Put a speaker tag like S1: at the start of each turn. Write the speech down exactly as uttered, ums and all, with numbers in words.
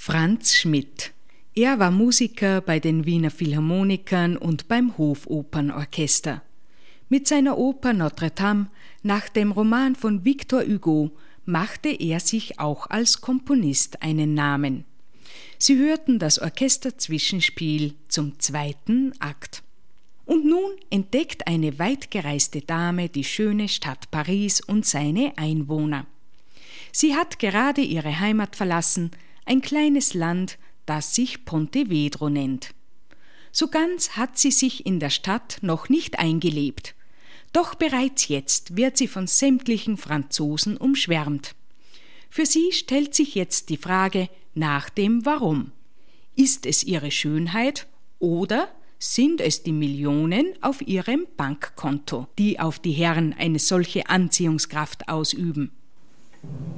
S1: Franz Schmidt. Er war Musiker bei den Wiener Philharmonikern und beim Hofopernorchester. Mit seiner Oper Notre Dame nach dem Roman von Victor Hugo machte er sich auch als Komponist einen Namen. Sie hörten das Orchesterzwischenspiel zum zweiten Akt. Und nun entdeckt eine weitgereiste Dame die schöne Stadt Paris und seine Einwohner. Sie hat gerade ihre Heimat verlassen, ein kleines Land, das sich Pontevedro nennt. So ganz hat sie sich in der Stadt noch nicht eingelebt. Doch bereits jetzt wird sie von sämtlichen Franzosen umschwärmt. Für sie stellt sich jetzt die Frage nach dem Warum. Ist es ihre Schönheit oder sind es die Millionen auf ihrem Bankkonto, die auf die Herren eine solche Anziehungskraft ausüben?